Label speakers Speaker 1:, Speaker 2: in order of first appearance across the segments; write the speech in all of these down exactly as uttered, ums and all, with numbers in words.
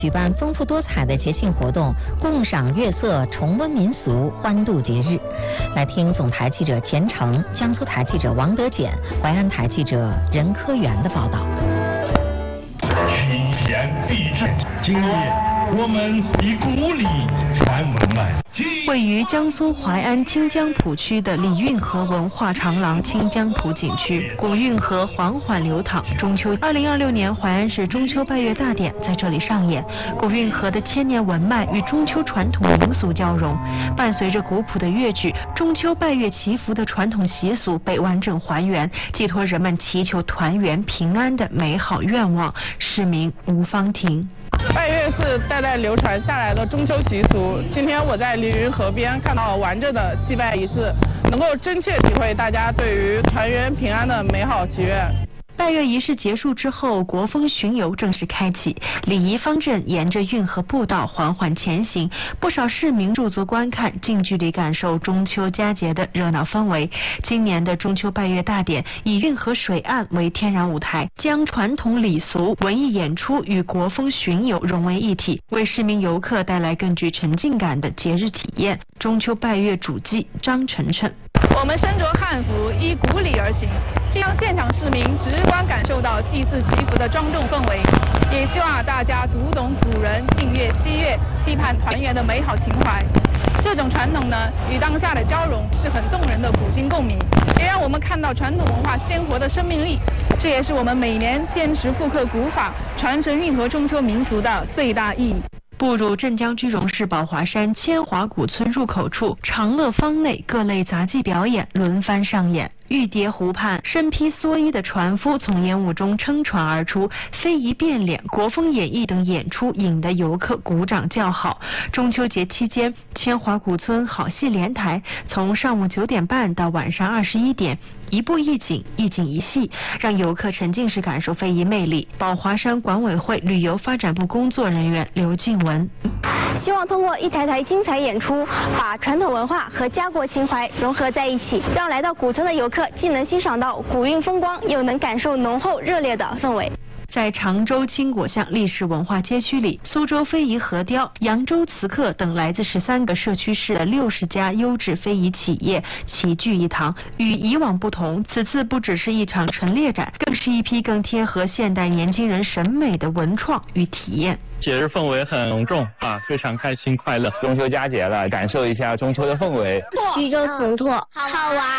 Speaker 1: 举办丰富多彩的节庆活动，共赏月色，重温民俗，欢度节日。来听总台记者田成、江苏台记者王德简、淮安台记者任科元的报道。
Speaker 2: 群贤毕至，今夜我们以古礼传文脉。
Speaker 3: 位于江苏淮安清江浦区的礼运河文化长廊清江浦景区，古运河缓缓流淌。中秋二零二六年淮安市中秋拜月大典在这里上演，古运河的千年文脉与中秋传统民俗交融，伴随着古朴的乐曲，中秋拜月祈福的传统习俗被完整还原，寄托人们祈求团圆平安的美好愿望。市民吴芳婷。
Speaker 4: 拜月是代代流传下来的中秋习俗。今天我在礼运河边看到完整的祭拜仪式，能够真切体会大家对于团圆平安的美好祈愿。
Speaker 3: 拜月仪式结束之后，国风巡游正式开启，礼仪方阵沿着运河步道缓缓前行，不少市民驻足观看，近距离感受中秋佳节的热闹氛围。今年的中秋拜月大典以运河水岸为天然舞台，将传统礼俗、文艺演出与国风巡游融为一体，为市民游客带来更具沉浸感的节日体验。中秋拜月主祭张晨晨。
Speaker 4: 我们身着汉服，依古礼而行，希望现场市民直观感受到祭祀祈福的庄重氛围，也希望大家读懂古人敬月惜月、期盼团圆的美好情怀。这种传统呢，与当下的交融是很动人的古今共鸣，也让我们看到传统文化鲜活的生命力。这也是我们每年坚持复刻古法、传承运河中秋民俗的最大意义。
Speaker 3: 步入镇江居荣市宝华山千华古村入口处，长乐坊内各类杂技表演轮番上演。玉蝶湖畔，身披蓑衣的船夫从烟雾中撑船而出，非遗变脸、国风演绎等演出引得游客鼓掌叫好。中秋节期间，千华古村好戏连台，从上午九点半到晚上二十一点，一步一景，一景一戏，让游客沉浸式感受非遗魅力。宝华山管委会旅游发展部工作人员刘静文。
Speaker 5: 希望通过一台台精彩演出，把传统文化和家国情怀融合在一起，让来到古村的游客既能欣赏到古韵风光，又能感受浓厚热烈的氛围。
Speaker 3: 在常州青果巷历史文化街区里，苏州非遗河雕、扬州瓷客等来自十三个社区市的六十家优质非遗企业齐聚一堂。与以往不同，此次不只是一场陈列展，更是一批更贴合现代年轻人审美的文创与体验。
Speaker 6: 节日氛围很浓重啊，非常开心快乐。中秋佳节了，感受一下中秋的氛围。
Speaker 5: 徐州铜拓，好玩。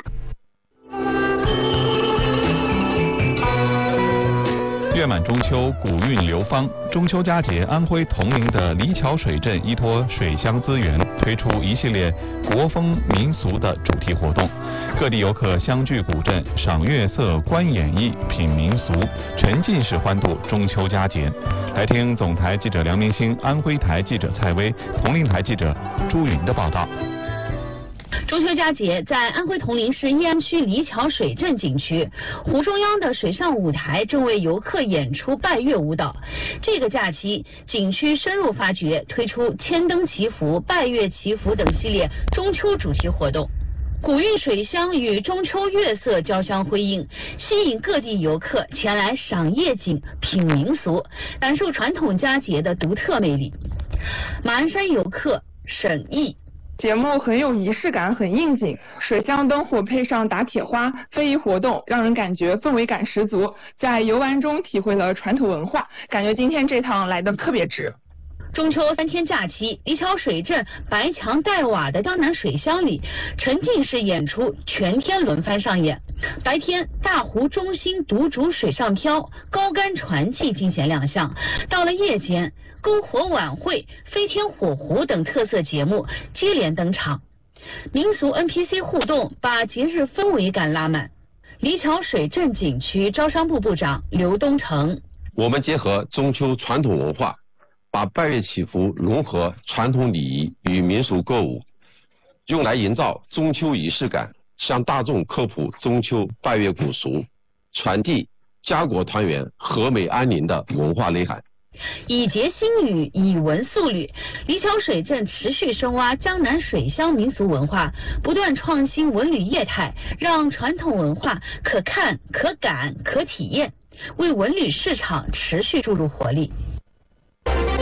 Speaker 7: 月满中秋，古韵流芳。中秋佳节，安徽铜陵的黎桥水镇依托水乡资源，推出一系列国风民俗的主题活动。各地游客相聚古镇，赏月色、观演艺、品民俗，沉浸式欢度中秋佳节。来听总台记者梁明星、安徽台记者蔡薇、铜陵台记者朱云的报道。
Speaker 8: 中秋佳节在安徽铜陵市义安区黎桥水镇景区，湖中央的水上舞台正为游客演出拜月舞蹈。这个假期，景区深入发掘，推出千灯祈福、拜月祈福等系列中秋主题活动。古韵水乡与中秋月色交相辉映，吸引各地游客前来赏夜景、品民俗，感受传统佳节的独特魅力。马鞍山游客沈毅。
Speaker 4: 节目很有仪式感，很应景，水乡灯火配上打铁花，非遗活动让人感觉氛围感十足，在游玩中体会了传统文化，感觉今天这趟来的特别值。
Speaker 8: 中秋三天假期，黎桥水镇白墙黛瓦的江南水乡里，沉浸式演出全天轮番上演。白天，大湖中心独竹水上漂、高杆船技惊险亮相；到了夜间，篝火晚会、飞天火狐等特色节目接连登场，民俗 N P C 互动把节日氛围感拉满。黎桥水镇景区招商部部长刘东成：
Speaker 9: 我们结合中秋传统文化，把拜月祈福融合传统礼仪与民俗歌舞，用来营造中秋仪式感，向大众科普中秋拜月古俗，传递家国团圆、和美安宁的文化内涵。
Speaker 8: 以节兴语，以文塑旅，黎桥水镇持续深挖江南水乡民俗文化，不断创新文旅业态，让传统文化可看、可感、可体验，为文旅市场持续注入活力。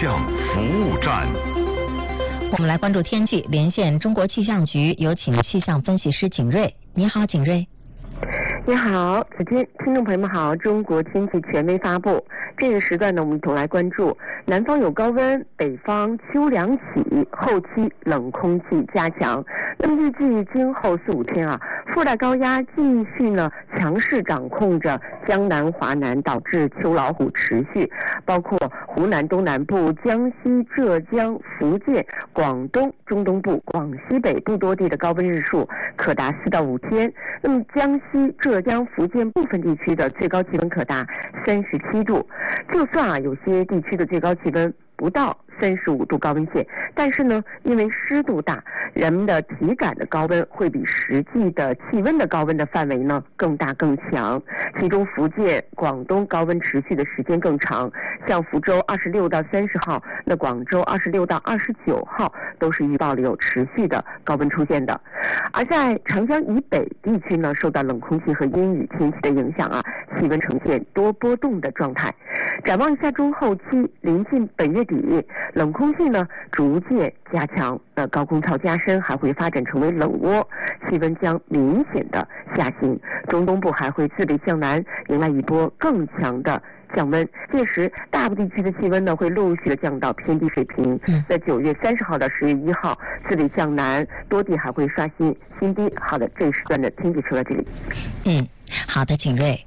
Speaker 10: 象服务站。
Speaker 1: 我们来关注天气，连线中国气象局，有请气象分析师景瑞。你好，景瑞。
Speaker 11: 你好，此天听众朋友们好，中国天气权威发布。这个时段呢，我们一同来关注南方有高温，北方秋凉起，后期冷空气加强。那么预计今后四五天啊，副带高压继续呢强势掌控着江南、华南，导致秋老虎持续，包括湖南东南部、江西、浙江、福建、广东中东部、广西北部多地的高温日数可达四到五天。那么江西、浙江、福建部分地区的最高气温可达三十七度。就算啊有些地区的最高气温不到三十五度高温线，但是呢，因为湿度大，人们的体感的高温会比实际的气温的高温的范围呢更大更强。其中福建、广东高温持续的时间更长，像福州二十六到三十号，那广州二十六到二十九号都是预报里有持续的高温出现的。而在长江以北地区呢，受到冷空气和阴雨天气的影响啊，气温呈现多波动的状态。展望一下中后期，临近本月底，冷空气呢逐渐加强，呃，高空槽加深，还会发展成为冷涡，气温将明显的下行。中东部还会自北向南迎来一波更强的降温，届时大部地区的气温呢会陆续的降到偏低水平。嗯，在九月三十号到十月一号，自北向南多地还会刷新新低。好的，这一时段的天气说到这里。
Speaker 1: 嗯，好的，景瑞。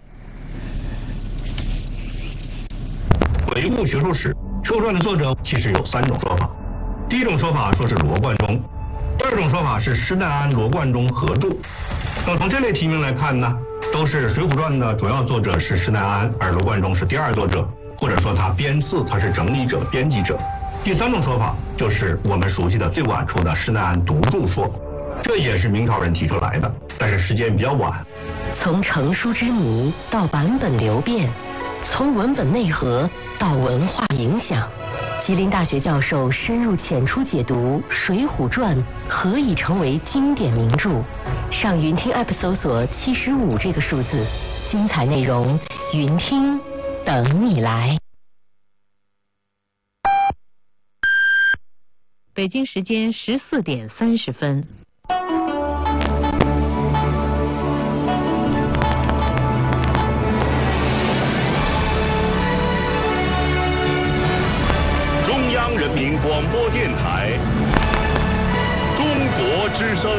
Speaker 12: 回顾学术史，《秋传》的作者其实有三种说法。第一种说法说是罗贯中，第二种说法是施耐庵、罗贯中合著。那么从这类题名来看呢，都是《水浒传》的主要作者是施耐庵，而罗贯中是第二作者，或者说他编次，他是整理者、编辑者。第三种说法就是我们熟悉的最晚出的施耐庵独著说，这也是明朝人提出来的，但是时间比较晚。
Speaker 13: 从成书之谜到版本流变，从文本内核到文化影响，吉林大学教授深入浅出解读《水浒传》何以成为经典名著。上云听 App 搜索七十五这个数字，精彩内容云听等你来。
Speaker 1: 北京时间十四点三十分。
Speaker 10: 人民广播电台，中国之声。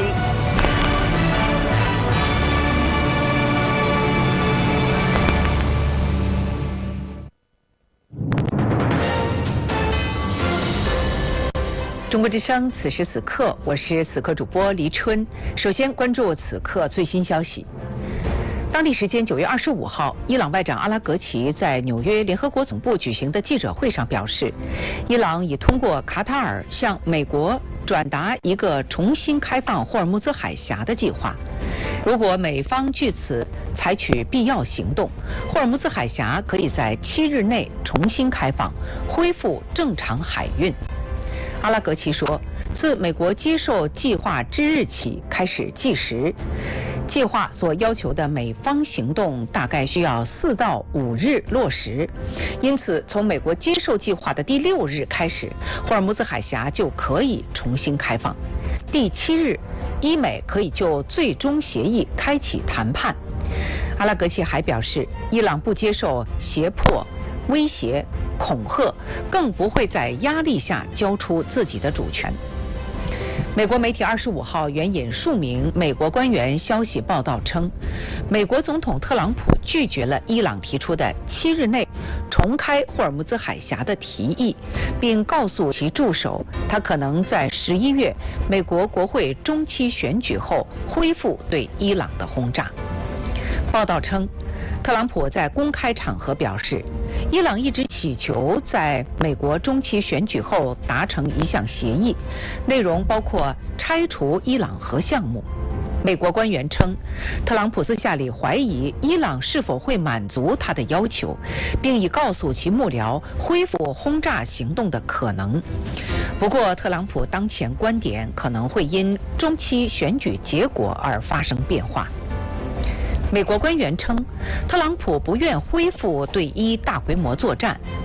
Speaker 1: 中国之声，此时此刻，我是此刻主播黎春。首先关注此刻最新消息。当地时间九月二十五号，伊朗外长阿拉格齐在纽约联合国总部举行的记者会上表示，伊朗已通过卡塔尔向美国转达一个重新开放霍尔木兹海峡的计划。如果美方据此采取必要行动，霍尔木兹海峡可以在七日内重新开放，恢复正常海运。阿拉格齐说，自美国接受计划之日起开始计时，计划所要求的美方行动大概需要四到五日落实，因此从美国接受计划的第六日开始，霍尔木兹海峡就可以重新开放。第七日，伊美可以就最终协议开启谈判。阿拉格齐还表示，伊朗不接受胁迫、威胁、恐吓，更不会在压力下交出自己的主权。美国媒体二十五号援引数名美国官员消息报道称，美国总统特朗普拒绝了伊朗提出的七日内重开霍尔木兹海峡的提议，并告诉其助手，他可能在十一月美国国会中期选举后恢复对伊朗的轰炸。报道称，特朗普在公开场合表示，伊朗一直祈求在美国中期选举后达成一项协议，内容包括拆除伊朗核项目。美国官员称，特朗普私下里怀疑伊朗是否会满足他的要求，并已告诉其幕僚恢复轰炸行动的可能。不过，特朗普当前观点可能会因中期选举结果而发生变化。美国官员称，特朗普不愿恢复对伊大规模作战，